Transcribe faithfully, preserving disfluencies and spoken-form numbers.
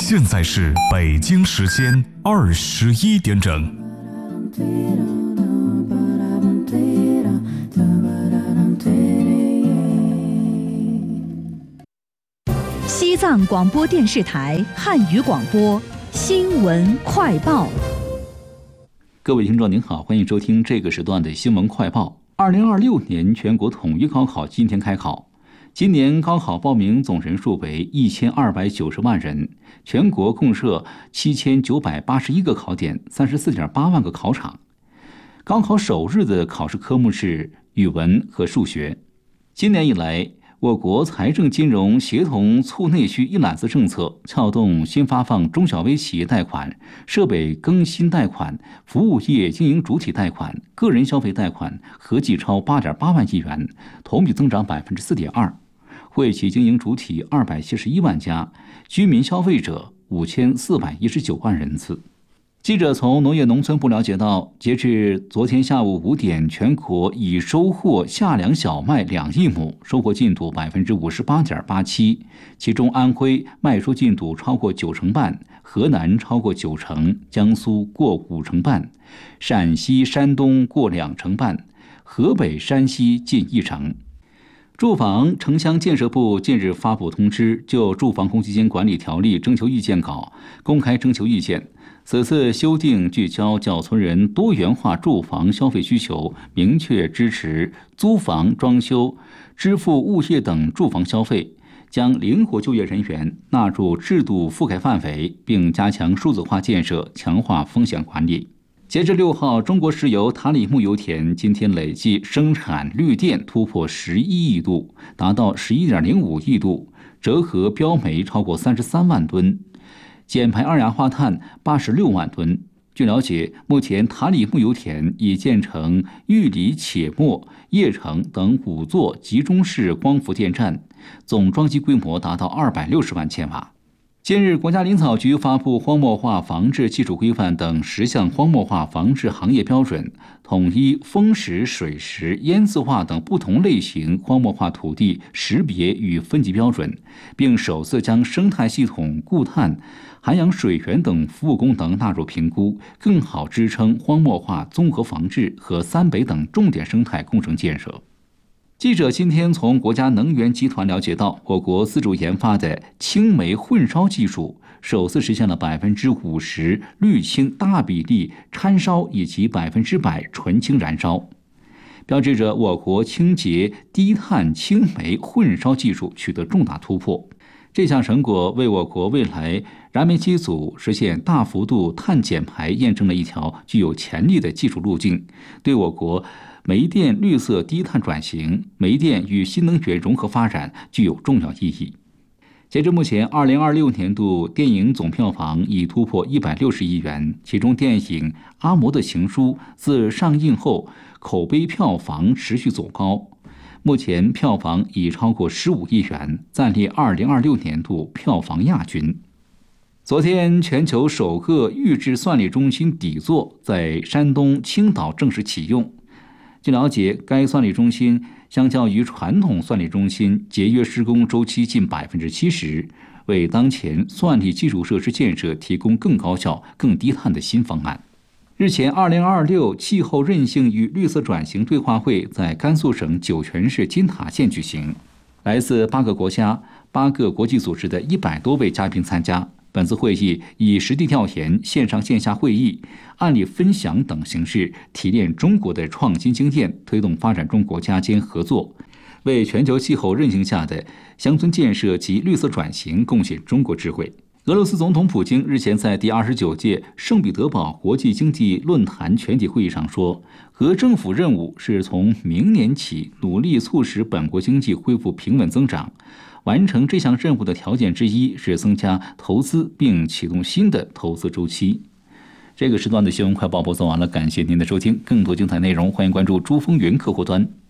现在是北京时间二十一点整。 西藏广播电视台汉语广播新闻快报。 各位听众您好，欢迎收听这个时段的新闻快报。二零二六年全国统一高考今天开考，今年高考报名总人数为一千二百九十万人，全国共设七千九百八十一个考点，三十四点八万个考场。高考首日的考试科目是语文和数学。今年以来，我国财政金融协同促内需一揽子政策，撬动新发放中小微企业贷款、设备更新贷款、服务业经营主体贷款、个人消费贷款，合计超八点八万亿元，同比增长百分之四点二，惠及经营主体二百七十一万家，居民消费者五千四百一十九万人次。记者从农业农村部了解到，截至昨天下午五点，全国已收获夏粮小麦两亿亩，收获进度百分之五十八点八七，其中安徽麦收进度超过九成半，河南超过九成，江苏过五成半，陕西、山东过两成半，河北、山西近一成。住房城乡建设部近日发布通知，就《住房公积金管理条例》征求意见稿公开征求意见。此次修订聚焦缴存人多元化住房消费需求，明确支持租房、装修、支付物业等住房消费，将灵活就业人员纳入制度覆盖范围，并加强数字化建设，强化风险管理。截至六号，中国石油塔里木油田今天累计生产绿电突破十一亿度，达到十一点零五亿度，折合标煤超过三十三万吨。减排二氧化碳八十六万吨。据了解，目前塔里木油田已建成玉里、且末、叶城等五座集中式光伏电站，总装机规模达到二百六十万千瓦。近日，国家林草局发布荒漠化防治技术规范等十项荒漠化防治行业标准，统一风蚀、水蚀、烟渍化等不同类型荒漠化土地识别与分级标准，并首次将生态系统、固碳、涵养水源等服务功能纳入评估，更好支撑荒漠化综合防治和三北等重点生态工程建设。记者今天从国家能源集团了解到，我国自主研发的氢煤混烧技术首次实现了百分之五十氯氢大比例掺烧以及百分之百纯氢燃烧，标志着我国清洁低碳氢煤混烧技术取得重大突破。这项成果为我国未来燃煤机组实现大幅度碳减排验证了一条具有潜力的技术路径，对我国煤电绿色低碳转型、煤电与新能源融合发展具有重要意义。截至目前，二零二六年度电影总票房已突破一百六十亿元，其中电影《阿嬷的情书》自上映后口碑票房持续走高，目前票房已超过十五亿元，暂列二零二六年度票房亚军。昨天，全球首个预制算力中心底座在山东青岛正式启用。据了解，该算力中心相较于传统算力中心节约施工周期近百分之七十，为当前算力基础设施建设提供更高效、更低碳的新方案。日前，二零二六气候韧性与绿色转型对话会在甘肃省酒泉市金塔县举行，来自八个国家、八个国际组织的一百多位嘉宾参加。本次会议以实地调研、线上线下会议、案例分享等形式提炼中国的创新经验，推动发展中国家间合作，为全球气候韧性下的乡村建设及绿色转型贡献中国智慧。俄罗斯总统普京日前在第二十九届圣彼得堡国际经济论坛全体会议上说，和政府任务是从明年起努力促使本国经济恢复平稳增长。完成这项任务的条件之一是增加投资并启动新的投资周期。这个时段的新闻快报播送完了，感谢您的收听。更多精彩内容，欢迎关注珠风云客户端。